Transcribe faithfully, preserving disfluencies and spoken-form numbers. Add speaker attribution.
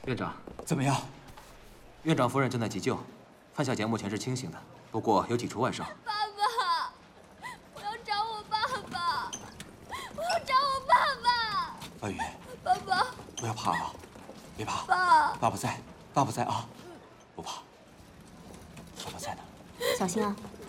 Speaker 1: 院长，
Speaker 2: 怎么样？
Speaker 1: 院长夫人正在急救，范小姐目前是清醒的，不过有几处外伤。
Speaker 3: 爸爸，我要找我爸爸，我要找我爸爸。
Speaker 2: 婉雨，
Speaker 3: 爸爸，
Speaker 2: 不要怕啊，别怕。
Speaker 3: 爸，
Speaker 2: 爸爸在，爸爸在啊，不怕，爸爸在呢。
Speaker 4: 小心啊！